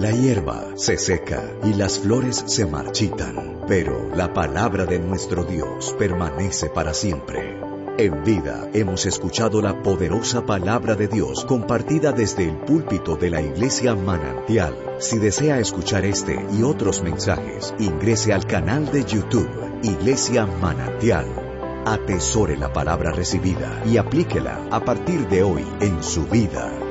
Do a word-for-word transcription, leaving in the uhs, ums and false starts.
La hierba se seca y las flores se marchitan, pero la palabra de nuestro Dios permanece para siempre. En Vida hemos escuchado la poderosa palabra de Dios compartida desde el púlpito de la Iglesia Manantial. Si desea escuchar este y otros mensajes, ingrese al canal de YouTube Iglesia Manantial. Atesore la palabra recibida y aplíquela a partir de hoy en su vida.